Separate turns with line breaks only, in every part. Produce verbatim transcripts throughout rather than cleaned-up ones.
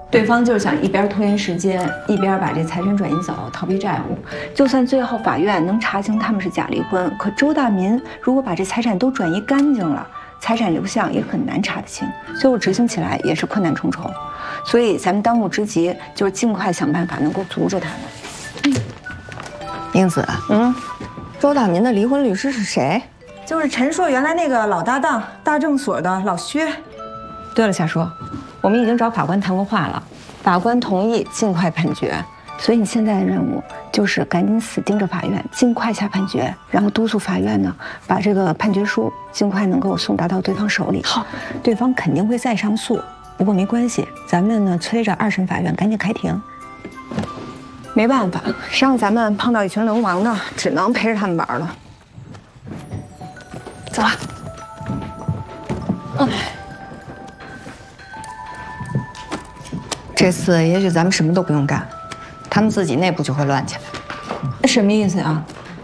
对方就是想一边拖延时间，一边把这财产转移走，逃避债务。就算最后法院能查清他们是假离婚，可周大民如果把这财产都转移干净了，财产流向也很难查得清，最后执行起来也是困难重重。所以咱们当务之急就是尽快想办法能够阻止他们。
嗯，英子，嗯，周大民的离婚律师是谁？
就是陈硕原来那个老搭档，大政所的老薛。对了，夏硕，我们已经找法官谈过话了，法官同意尽快判决。所以你现在的任务就是赶紧死盯着法院，尽快下判决，然后督促法院呢把这个判决书尽快能够送达到对方手里。好，对方肯定会再上诉，不过没关系，咱们呢催着二审法院赶紧开庭。没办法，谁让咱们碰到一群流氓呢，只能陪着他们玩了。走啊！
嗯。这次也许咱们什么都不用干，他们自己内部就会乱起来。
什么意思啊？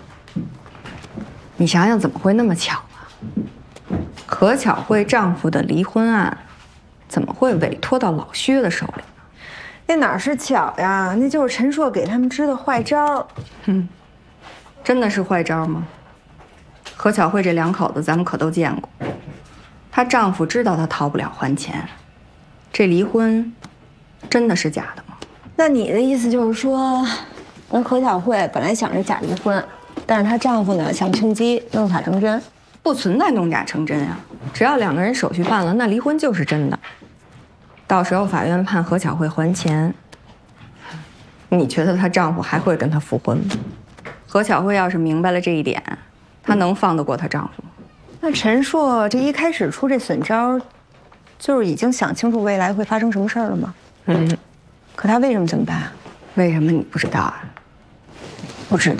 你想想，怎么会那么巧啊？何巧慧丈夫的离婚案，怎么会委托到老薛的手里呢？
那哪是巧呀？那就是陈硕给他们支的坏招。
哼，真的是坏招吗？何巧慧这两口子，咱们可都见过。她丈夫知道她逃不了还钱，这离婚真的是假的吗？
那你的意思就是说，那何巧慧本来想着假离婚，但是她丈夫呢想趁机弄假成真？
不存在弄假成真啊！只要两个人手续办了，那离婚就是真的。到时候法院判何巧慧还钱，你觉得她丈夫还会跟她复婚吗？何巧慧要是明白了这一点，她能放得过她丈夫吗？
那陈硕这一开始出这损招，就是已经想清楚未来会发生什么事儿了吗？嗯。可他为什么这么办啊？
为什么你不知道啊？
不知道。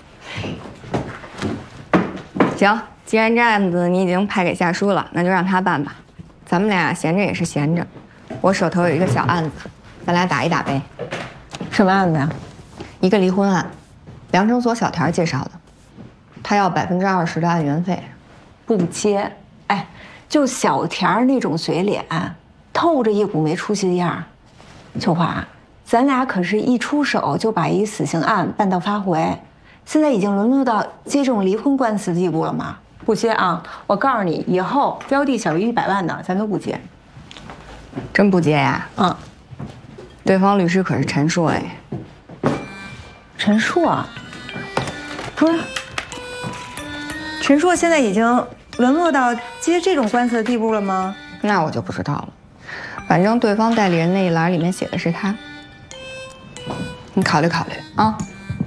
行，既然这案子你已经派给夏叔了，那就让他办吧。咱们俩闲着也是闲着，我手头有一个小案子，咱俩打一打呗。
什么案子呀？
一个离婚案，量程所小田介绍的，他要百分之二十的案源费，
不接。哎，就小田那种嘴脸，透着一股没出息的样儿。秋华，咱俩可是一出手就把一死刑案办到发回，现在已经沦落到接这种离婚官司的地步了吗？不接啊！我告诉你，以后标的小于一百万的，咱都不接。
真不接呀？
嗯。
对方律师可是陈硕哎。
陈硕？不是，陈硕现在已经沦落到接这种官司的地步了吗？
那我就不知道了。反正对方代理人那一栏里面写的是他，你考虑考虑啊。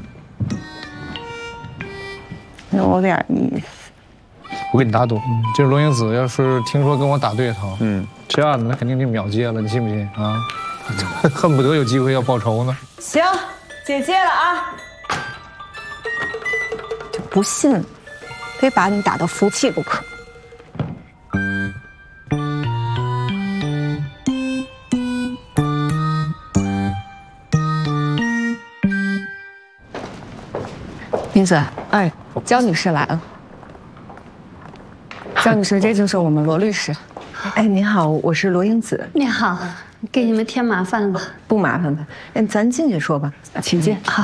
有点意思。
我给你打赌，就是罗英子要是听说跟我打对头，嗯，这案子那肯定就秒接了，你信不信啊？恨不得有机会要报仇呢。
行，姐接了啊。就不信，非把你打到服气不可。
林子，哎，焦女士来了。焦女士，这就是我们罗律师。
哎，您好，我是罗英子。
你好，给你们添麻烦了。
不麻烦吧？哎，咱进去说吧，
请进。
好。